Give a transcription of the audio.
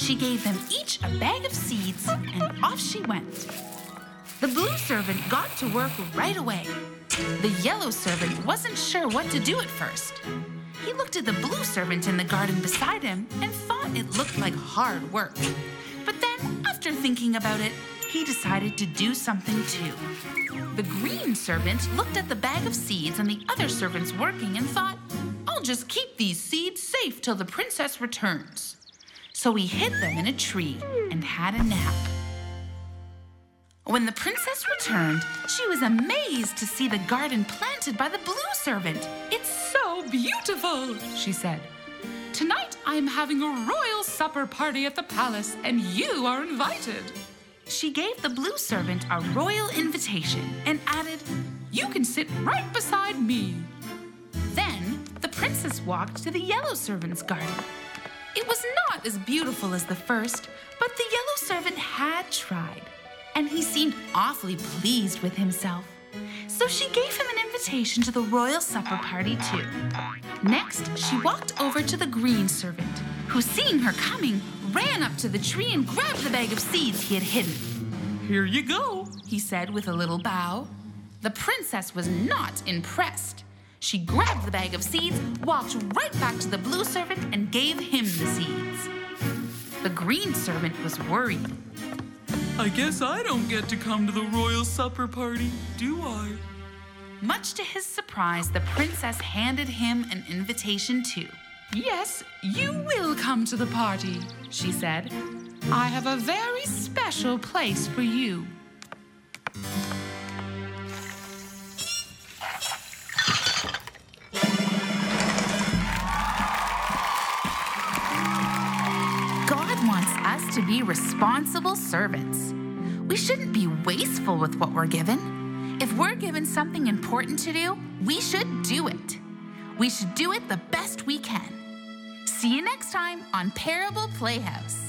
She gave them each a bag of seeds, and off she went. The blue servant got to work right away. The yellow servant wasn't sure what to do at first. He looked at the blue servant in the garden beside him and thought it looked like hard work. But then, after thinking about it, he decided to do something too. The green servant looked at the bag of seeds and the other servants working and thought, I'll just keep these seeds safe till the princess returns. So he hid them in a tree and had a nap. When the princess returned, she was amazed to see the garden planted by the blue servant. It's so beautiful, she said. Tonight I'm having a royal supper party at the palace, and you are invited. She gave the blue servant a royal invitation and added, You can sit right beside me. Then the princess walked to the yellow servant's garden. It was not as beautiful as the first, but the yellow servant had tried, and he seemed awfully pleased with himself. So she gave him an invitation to the royal supper party too. Next, she walked over to the green servant, who, seeing her coming, ran up to the tree and grabbed the bag of seeds he had hidden. Here you go, he said with a little bow. The princess was not impressed. She grabbed the bag of seeds, walked right back to the blue servant, and gave him the seeds. The green servant was worried. I guess I don't get to come to the royal supper party, do I? Much to his surprise, the princess handed him an invitation too. Yes, you will come to the party, she said. I have a very special place for you. God wants us to be responsible servants. We shouldn't be wasteful with what we're given. If we're given something important to do, we should do it. We should do it the best we can. See you next time on Parable Playhouse.